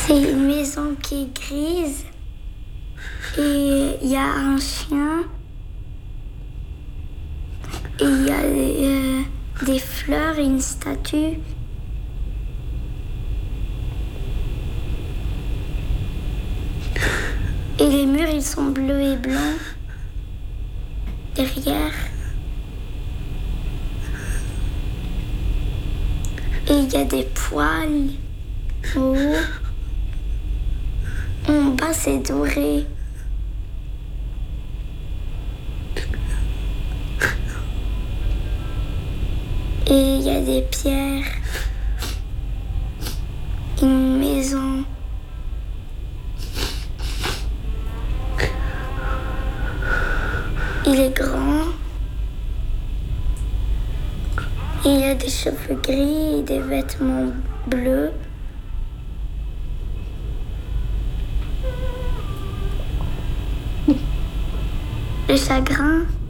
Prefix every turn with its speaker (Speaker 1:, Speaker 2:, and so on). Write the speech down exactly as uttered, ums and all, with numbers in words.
Speaker 1: C'est une maison qui est grise et il y a un chien et il y a euh, des fleurs et une statue. Et les murs, ils sont bleus et blancs derrière. Et il y a des poils en haut. En bas, c'est doré. Et il y a des pierres. Une maison. Il est grand. Et il a des cheveux gris et des vêtements bleus. Le chagrin.